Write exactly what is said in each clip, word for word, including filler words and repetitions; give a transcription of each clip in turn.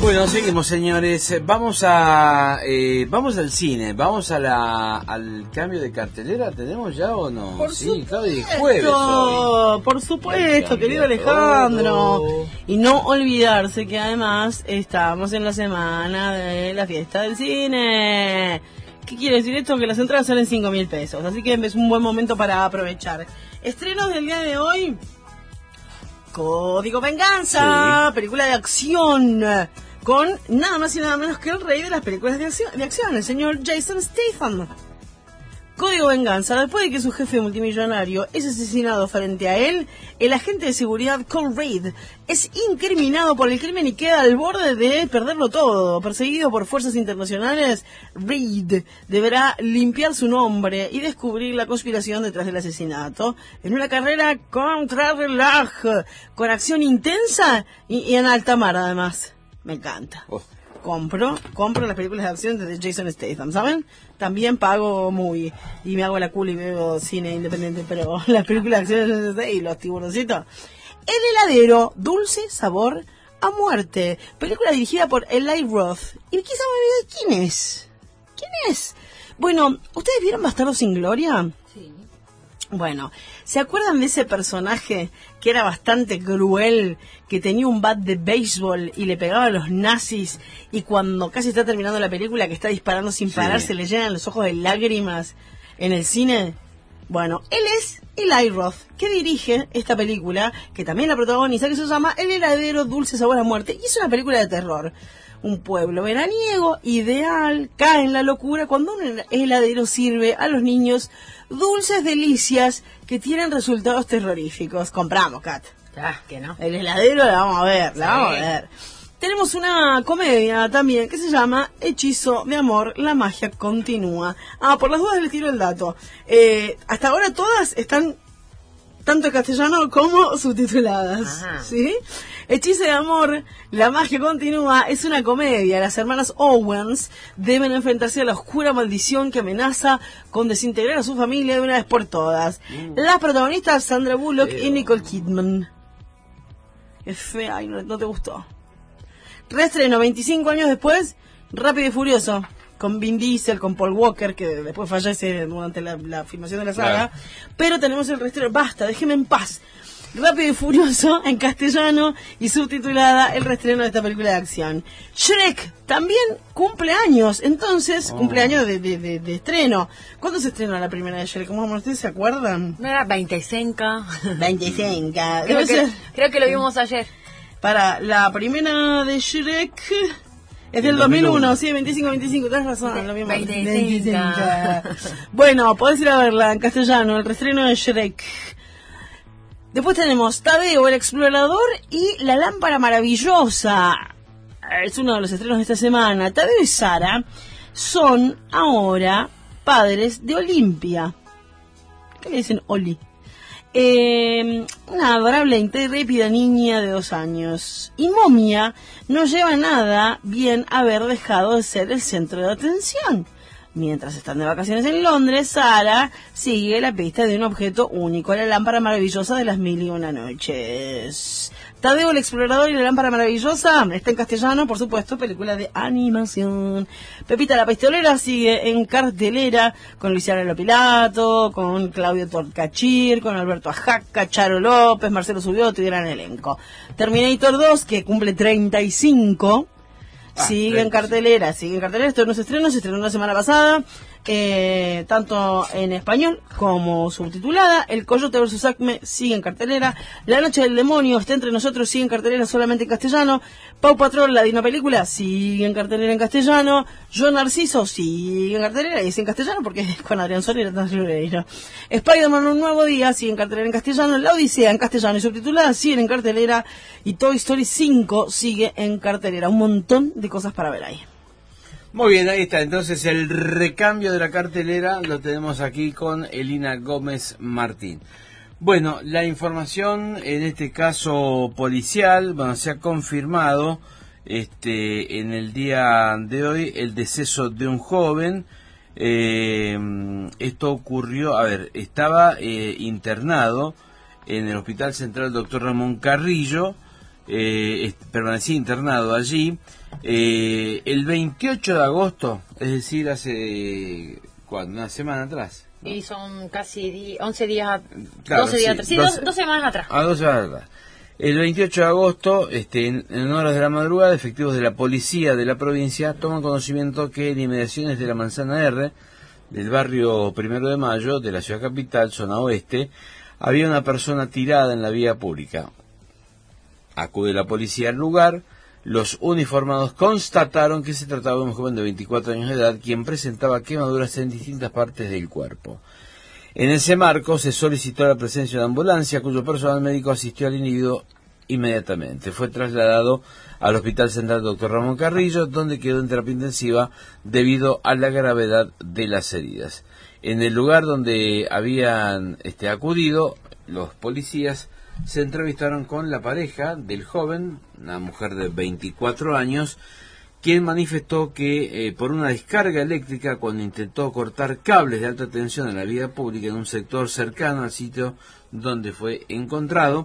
Bueno, seguimos, señores. Vamos a eh, vamos al cine, vamos a la al cambio de cartelera. ¿Tenemos ya o no? Por sí, supuesto, claro, y jueves hoy. Por supuesto, querido Alejandro. Todo. Y no olvidarse que además estamos en la semana de la fiesta del cine. ¿Qué quiere decir esto? Que las entradas salen cinco mil pesos, así que es un buen momento para aprovechar. Estrenos del día de hoy: Código Venganza, sí. Película de acción, con nada más y nada menos que el rey de las películas de acción, de acción, el señor Jason Statham. Código Venganza: después de que su jefe multimillonario es asesinado frente a él, el agente de seguridad Cole Reed es incriminado por el crimen y queda al borde de perderlo todo. Perseguido por fuerzas internacionales, Reed deberá limpiar su nombre y descubrir la conspiración detrás del asesinato en una carrera contrarreloj, con acción intensa y, y en alta mar además. Me encanta. Oh. Compro, compro las películas de acción de Jason Statham, ¿saben? También pago muy y me hago la cool y veo cine independiente, pero las películas de acción de Jason Statham y los tiburoncitos. El heladero, dulce sabor a muerte. Película dirigida por Eli Roth. ¿Y quizá me olvidé quién es? ¿Quién es? Bueno, ¿ustedes vieron Bastardos sin Gloria? Sí. Bueno, ¿se acuerdan de ese personaje que era bastante cruel, que tenía un bat de béisbol y le pegaba a los nazis, y cuando casi está terminando la película, que está disparando sin parar, sí, se le llenan los ojos de lágrimas en el cine? Bueno, él es Eli Roth, que dirige esta película, que también la protagoniza, que se llama El heladero, dulce sabor a muerte, y es una película de terror. Un pueblo veraniego ideal cae en la locura cuando un heladero sirve a los niños dulces delicias que tienen resultados terroríficos. Compramos, Kat. Ah, que no. El heladero la vamos a ver, la sí. vamos a ver. Tenemos una comedia también que se llama Hechizo de amor, la magia continúa. Ah, por las dudas les tiro el dato. Eh, hasta ahora todas están tanto en castellano como subtituladas. Ajá. ¿Sí? Hechizo de amor, la magia continúa, es una comedia. Las hermanas Owens deben enfrentarse a la oscura maldición que amenaza con desintegrar a su familia de una vez por todas. Mm. Las protagonistas, Sandra Bullock Pero... y Nicole Kidman. Es fea, ay, no, no te gustó. Reestreno veinticinco años después, Rápido y Furioso, con Vin Diesel, con Paul Walker, que después fallece durante la, la filmación de la saga. Claro. Pero tenemos el reestreno, basta, déjeme en paz. Rápido y Furioso en castellano y subtitulada, el reestreno de esta película de acción. Shrek también cumple años, entonces, oh. cumpleaños de, de, de, de estreno. ¿Cuándo se estrenó la primera de Shrek? ¿Cómo ustedes se acuerdan? No era veinticinco. veinticinco. Creo que, creo que lo vimos ayer. Para la primera de Shrek es del dos mil uno, sí, veinticinco, veinticinco, tenés razón, lo mismo. veinticinco. Bueno, podés ir a verla en castellano, el reestreno de Shrek. Después tenemos Tadeo el Explorador y La Lámpara Maravillosa. Es uno de los estrenos de esta semana. Tadeo y Sara son ahora padres de Olimpia. ¿Qué le dicen Oli? Eh, una adorable e intrépida niña de dos años. Y Momia no lleva nada bien haber dejado de ser el centro de atención. Mientras están de vacaciones en Londres, Sara sigue la pista de un objeto único, la lámpara maravillosa de las mil y una noches. Tadeo el Explorador y la Lámpara Maravillosa está en castellano, por supuesto, película de animación. Pepita la Pistolera sigue en cartelera con Luciana Lopilato, con Claudio Torcachir, con Alberto Ajaca, Charo López, Marcelo Subioto y gran elenco. Terminator dos, que cumple treinta y cinco, ah, sigue en cartelera, sigue en cartelera. Esto no se estrenó, se estrenó la semana pasada, eh, tanto en español como subtitulada. El Coyote versus Acme sigue en cartelera. La Noche del Demonio está entre nosotros, sigue en cartelera solamente en castellano. Pau Patrol, la Dino Película, sigue en cartelera en castellano. Yo Narciso sigue en cartelera y es en castellano porque es con Adrián Sol y Natán Silveira. Spider-Man Un Nuevo Día sigue en cartelera en castellano. La Odisea en castellano y subtitulada sigue en cartelera. Y Toy Story cinco sigue en cartelera. Un montón de cosas para ver ahí. Muy bien, ahí está. Entonces el recambio de la cartelera lo tenemos aquí con Elina Gómez Martín. Bueno, la información, en este caso policial, bueno, se ha confirmado este en el día de hoy el deceso de un joven. Eh, esto ocurrió, a ver, estaba eh, internado en el Hospital Central Doctor Ramón Carrillo. eh, permanecía internado allí. Eh, el veintiocho de agosto, es decir, hace ¿cuándo? Una semana atrás. ¿No? Y son casi di once días, claro, doce días sí, atrás, sí, doce, dos, dos semanas atrás. Ah, dos semanas atrás. El veintiocho de agosto, este, en, en horas de la madrugada, efectivos de la policía de la provincia toman conocimiento que en inmediaciones de la Manzana R, del barrio Primero de Mayo, de la ciudad capital, zona oeste, había una persona tirada en la vía pública. Acude la policía al lugar. Los uniformados constataron que se trataba de un joven de veinticuatro años de edad, quien presentaba quemaduras en distintas partes del cuerpo. En ese marco se solicitó la presencia de ambulancia, cuyo personal médico asistió al individuo inmediatamente. Fue trasladado al Hospital Central doctor Ramón Carrillo, donde quedó en terapia intensiva debido a la gravedad de las heridas. En el lugar donde habían este, acudido, los policías se entrevistaron con la pareja del joven, una mujer de veinticuatro años, quien manifestó que eh, por una descarga eléctrica, cuando intentó cortar cables de alta tensión en la vía pública en un sector cercano al sitio donde fue encontrado,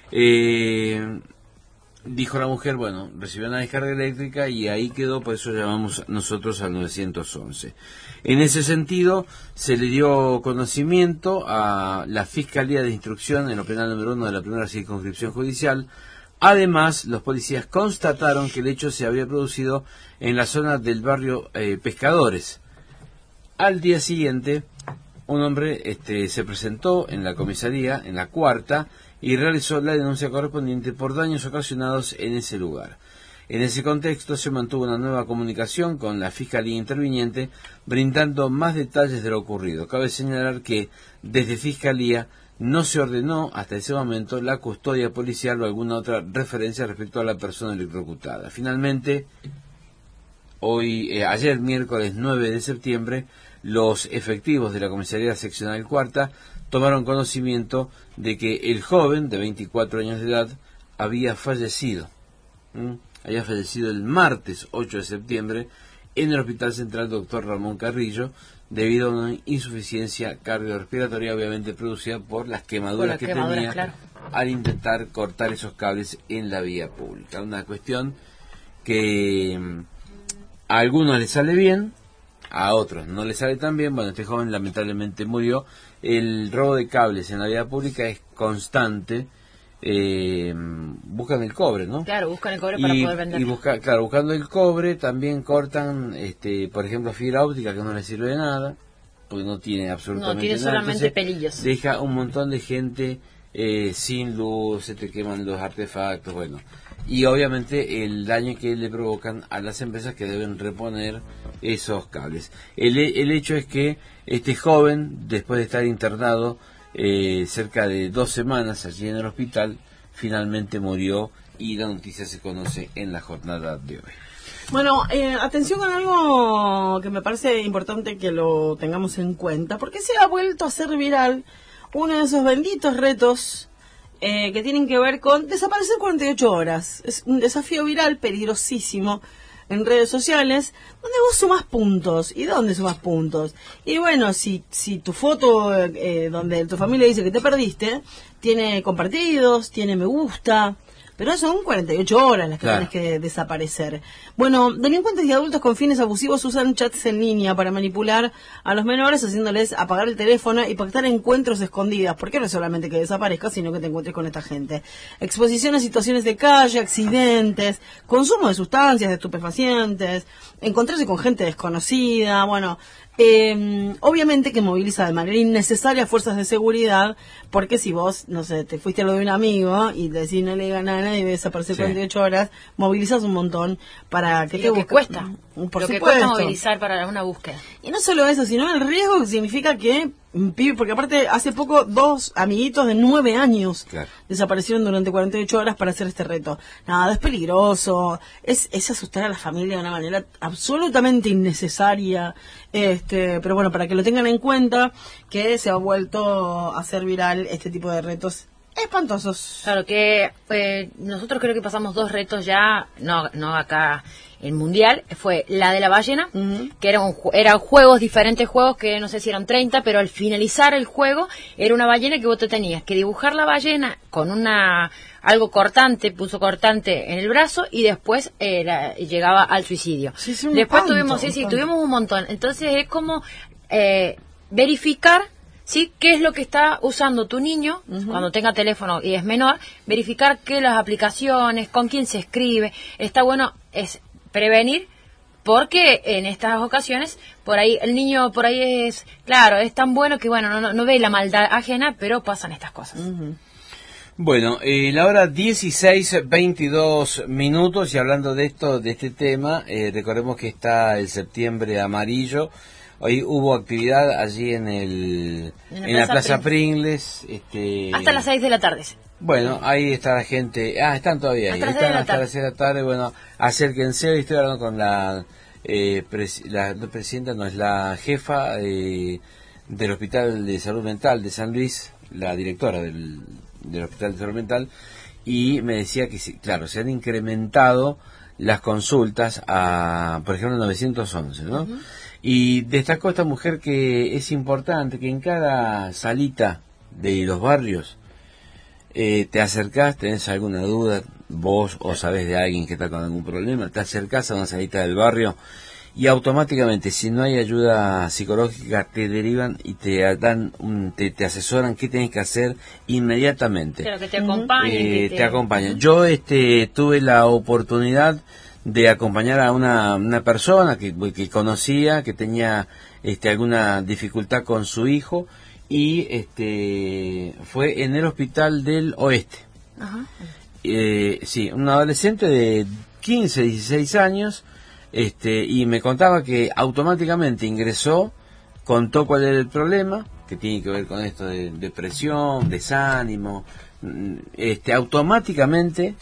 eh, dijo la mujer, bueno, recibió una descarga eléctrica y ahí quedó, por eso llamamos nosotros al nueve once. En ese sentido, se le dio conocimiento a la Fiscalía de Instrucción en lo penal número uno de la primera circunscripción judicial. Además, los policías constataron que el hecho se había producido en la zona del barrio eh, Pescadores. Al día siguiente, un hombre este, se presentó en la comisaría, en la cuarta, y realizó la denuncia correspondiente por daños ocasionados en ese lugar. En ese contexto se mantuvo una nueva comunicación con la Fiscalía interviniente, brindando más detalles de lo ocurrido. Cabe señalar que desde Fiscalía no se ordenó hasta ese momento la custodia policial o alguna otra referencia respecto a la persona electrocutada. Finalmente, hoy, eh, ayer miércoles nueve de septiembre, los efectivos de la Comisaría Seccional Cuarta tomaron conocimiento de que el joven de veinticuatro años de edad había fallecido. ¿Mm? Había fallecido el martes ocho de septiembre en el Hospital Central doctor Ramón Carrillo, debido a una insuficiencia cardiorrespiratoria, obviamente producida por las quemaduras, por las que quemaduras, tenía claro, al intentar cortar esos cables en la vía pública. Una cuestión que a algunos les sale bien, a otros no les sale tan bien. Bueno, este joven lamentablemente murió. El robo de cables en la vía pública es constante. Eh, buscan el cobre, ¿no? Claro, buscan el cobre y, para poder vender. Y busca, claro, buscando el cobre también cortan, este, por ejemplo, fibra óptica, que no les sirve de nada, porque no tiene absolutamente nada. No, tiene nada. solamente Entonces, pelillos. Deja un montón de gente eh, sin luz, se te queman los artefactos, bueno. Y obviamente el daño que le provocan a las empresas que deben reponer esos cables. El, el hecho es que este joven, después de estar internado Eh, cerca de dos semanas allí en el hospital, finalmente murió, y la noticia se conoce en la jornada de hoy. Bueno, eh, atención con algo que me parece importante que lo tengamos en cuenta, porque se ha vuelto a ser viral uno de esos benditos retos eh, que tienen que ver con desaparecer cuarenta y ocho horas. Es un desafío viral peligrosísimo en redes sociales, donde vos sumás puntos. ¿Y dónde sumás puntos? Y bueno, si si tu foto, eh, donde tu familia dice que te perdiste, tiene compartidos, tiene me gusta, pero son cuarenta y ocho horas las que claro. Tenés que desaparecer. Bueno, delincuentes y adultos con fines abusivos usan chats en línea para manipular a los menores, haciéndoles apagar el teléfono y pactar encuentros escondidas. Porque no es solamente que desaparezcas, sino que te encuentres con esta gente. Exposición a situaciones de calle, accidentes, consumo de sustancias, de estupefacientes, encontrarse con gente desconocida, bueno... Eh, obviamente que moviliza de manera innecesaria fuerzas de seguridad, porque si vos, no sé, te fuiste a lo de un amigo y decís no le digas nada a nadie y desaparecer sí. cuarenta y ocho horas, movilizas un montón para que y te lo que cuesta, por lo supuesto. que cuesta movilizar para una búsqueda. Y no solo eso, sino el riesgo que significa que un pibe, porque aparte hace poco dos amiguitos de nueve años claro. desaparecieron durante cuarenta y ocho horas para hacer este reto. Nada, es peligroso, es, es asustar a la familia de una manera absolutamente innecesaria, este, pero bueno, para que lo tengan en cuenta, que se ha vuelto a hacer viral este tipo de retos espantosos. Claro que eh, nosotros creo que pasamos dos retos ya, no, no acá en Mundial, fue la de la ballena, uh-huh. que eran, eran juegos, diferentes juegos, que no sé si eran treinta, pero al finalizar el juego era una ballena que vos te tenías que dibujar la ballena con una algo cortante, puso cortante en el brazo y después eh, la, llegaba al suicidio. Sí, sí, un después tanto, tuvimos, sí, un sí, tanto. tuvimos un montón. Entonces es como eh, verificar, ¿sí?, qué es lo que está usando tu niño uh-huh. cuando tenga teléfono y es menor, verificar qué las aplicaciones, con quién se escribe. Está bueno es prevenir, porque en estas ocasiones por ahí el niño por ahí es, claro, es tan bueno que bueno, no, no, no ve la maldad ajena, pero pasan estas cosas. Uh-huh. Bueno, eh, la hora dieciséis veintidós minutos, y hablando de esto, de este tema, eh, recordemos que está el septiembre amarillo. Hoy hubo actividad allí en el en, en la Plaza Pringles. Este, hasta las seis de la tarde. Bueno, ahí está la gente. Ah, están todavía ahí. Hasta las Están seis de la hasta tarde. las seis de la tarde. Bueno, acérquense. Hoy estoy hablando con la, eh, pres, la no, presidenta, no, es la jefa eh, del Hospital de Salud Mental de San Luis, la directora del, del Hospital de Salud Mental, y me decía que, sí, claro, se han incrementado las consultas a, por ejemplo, novecientos once, ¿no? Uh-huh. Y destacó esta mujer que es importante que en cada salita de los barrios eh, te acercás, tenés alguna duda, vos o sabés de alguien que está con algún problema, te acercás a una salita del barrio y automáticamente, si no hay ayuda psicológica, te derivan y te dan un, te, te asesoran qué tenés que hacer inmediatamente. Claro, que te acompañen. Eh, que te... te acompañan. Yo este tuve la oportunidad de acompañar a una, una persona que, que conocía, que tenía este alguna dificultad con su hijo, y este fue en el Hospital del Oeste. Ajá. Eh, sí, un adolescente de quince, dieciséis años, este y me contaba que automáticamente ingresó, contó cuál era el problema, que tiene que ver con esto de depresión, desánimo, este automáticamente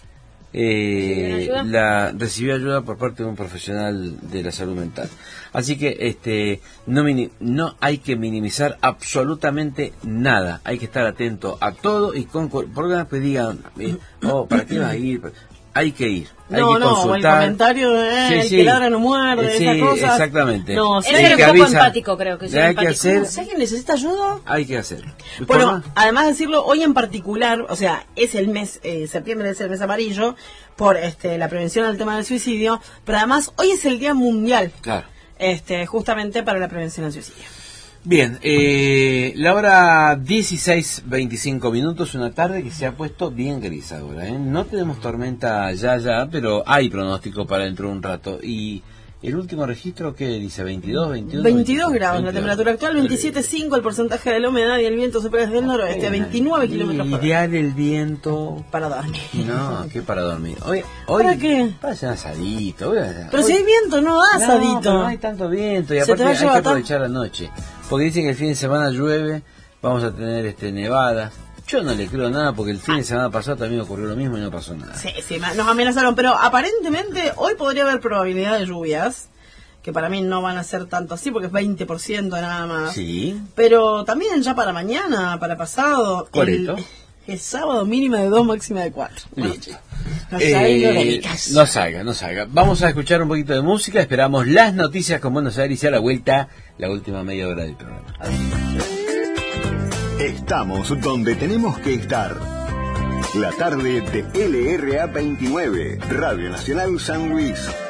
Eh, ¿Ayuda? la recibió ayuda por parte de un profesional de la salud mental. Así que este no mini, no hay que minimizar absolutamente nada, hay que estar atento a todo, y con programas que digan eh, oh, ¿para qué vas a ir? Hay que ir, hay no, que no, consultar. el comentario de eh, Sí, el sí. que ladra no muerde, Sí, esas cosas. exactamente. No, Él si era que un poco avisa, empático, creo que sí. hay que hacer, si alguien necesita ayuda, hay que hacerlo. bueno, además de decirlo, hoy en particular, o sea, es el mes, eh, septiembre es el mes amarillo, por este la prevención del tema del suicidio, pero además hoy es el Día Mundial, claro, este justamente para la prevención del suicidio. Bien, eh, la hora dieciséis veinticinco minutos, una tarde que se ha puesto bien gris ahora, ¿eh? No tenemos tormenta ya, ya, pero hay pronóstico para dentro de un rato. Y el último registro, ¿qué dice? ¿veintidós, veintiuno? veintidós grados, la veintidós. temperatura actual, veintisiete coma cinco, el porporcentaje de la humedad y el viento sopla desde el noroeste a veintinueve kilómetros por hora. Ideal el viento. Para dormir. No, ¿qué para dormir? Hoy, hoy ¿Para qué? Para hacer asadito. Hoy, Pero hoy, si hay viento, no da no, asadito. pero no hay tanto viento, y Se te aparte va a hay que llevar aprovechar la noche. Porque dicen que el fin de semana llueve, vamos a tener este nevadas. Yo no le creo nada, porque el fin de semana pasado también ocurrió lo mismo y no pasó nada. Sí, sí, nos amenazaron, pero aparentemente hoy podría haber probabilidad de lluvias, que para mí no van a ser tanto así, porque es veinte por ciento nada más. Sí. Pero también ya para mañana, para pasado, Correcto. el, el sábado mínima de dos, máxima de cuatro. Listo. No Eh, salga, Loricas. no salga, no salga. Vamos a escuchar un poquito de música, esperamos las noticias con Buenos Aires y a la vuelta, la última media hora del programa. Estamos donde tenemos que estar. La tarde de L R A veintinueve, Radio Nacional San Luis.